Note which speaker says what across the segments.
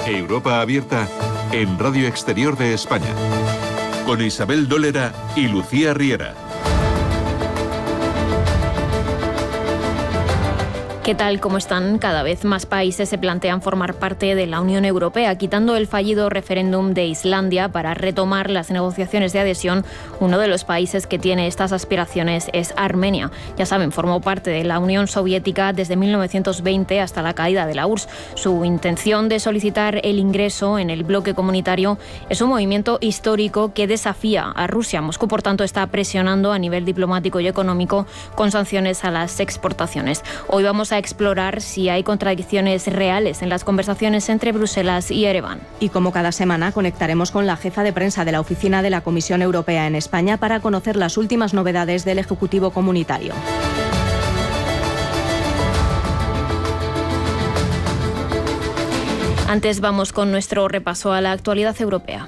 Speaker 1: Europa Abierta en Radio Exterior de España, con Isabel Dólera y Lucía Riera.
Speaker 2: ¿Qué tal? ¿Cómo están? Cada vez más países se plantean formar parte de la Unión Europea, quitando el fallido referéndum de Islandia para retomar las negociaciones de adhesión. Uno de los países que tiene estas aspiraciones es Armenia. Ya saben, formó parte de la Unión Soviética desde 1920 hasta la caída de la URSS. Su intención de solicitar el ingreso en el bloque comunitario es un movimiento histórico que desafía a Rusia. Moscú, por tanto, está presionando a nivel diplomático y económico con sanciones a las exportaciones. Hoy vamos a explorar si hay contradicciones reales en las conversaciones entre Bruselas y Ereván.
Speaker 3: Y como cada semana conectaremos con la jefa de prensa de la oficina de la Comisión Europea en España para conocer las últimas novedades del Ejecutivo Comunitario.
Speaker 2: Antes vamos con nuestro repaso a la actualidad europea.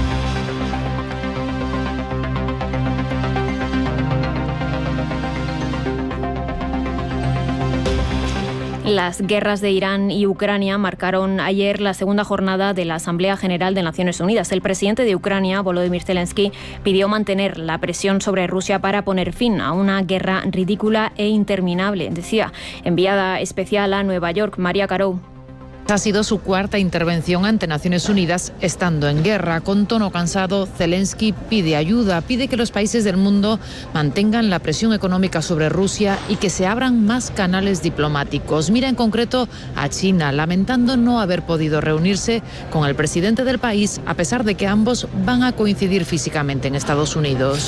Speaker 2: Las guerras de Irán y Ucrania marcaron ayer la segunda jornada de la Asamblea General de Naciones Unidas. El presidente de Ucrania, Volodymyr Zelensky, pidió mantener la presión sobre Rusia para poner fin a una guerra ridícula e interminable. Decía, enviada especial a Nueva York, María Carou.
Speaker 4: Ha sido su cuarta intervención ante Naciones Unidas estando en guerra. Con tono cansado, Zelensky pide ayuda, pide que los países del mundo mantengan la presión económica sobre Rusia y que se abran más canales diplomáticos. Mira en concreto a China, lamentando no haber podido reunirse con el presidente del país, a pesar de que ambos van a coincidir físicamente en Estados Unidos.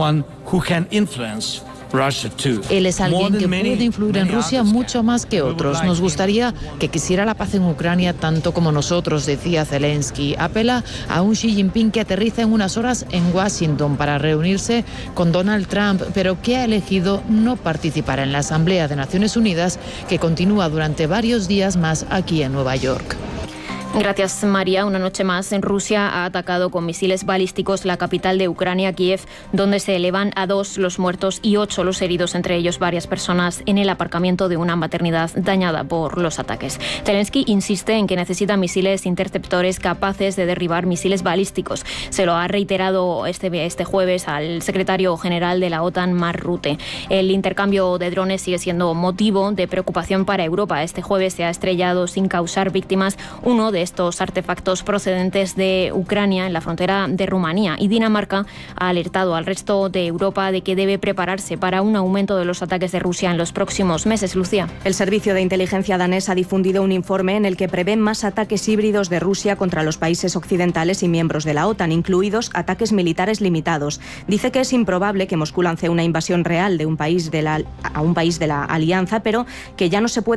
Speaker 4: Él es alguien que puede influir en Rusia mucho más que otros. Nos gustaría que quisiera la paz en Ucrania tanto como nosotros, decía Zelensky. Apela a un Xi Jinping que aterriza en unas horas en Washington para reunirse con Donald Trump, pero que ha elegido no participar en la Asamblea de Naciones Unidas, que continúa durante varios días más aquí en Nueva York.
Speaker 2: Gracias, María. Una noche más, en Rusia ha atacado con misiles balísticos la capital de Ucrania, Kiev, donde se elevan a 2 los muertos y 8 los heridos, entre ellos varias personas en el aparcamiento de una maternidad dañada por los ataques. Zelensky insiste en que necesita misiles interceptores capaces de derribar misiles balísticos. Se lo ha reiterado este jueves al secretario general de la OTAN, Mark Rutte. El intercambio de drones sigue siendo motivo de preocupación para Europa. Este jueves se ha estrellado sin causar víctimas uno de estos artefactos procedentes de Ucrania en la frontera de Rumanía, y Dinamarca ha alertado al resto de Europa de que debe prepararse para un aumento de los ataques de Rusia en los próximos meses. Lucía.
Speaker 3: El servicio de inteligencia danés ha difundido un informe en el que prevé más ataques híbridos de Rusia contra los países occidentales y miembros de la OTAN, incluidos ataques militares limitados. Dice que es improbable que Moscú lance una invasión real a un país de la alianza, pero que ya no se puede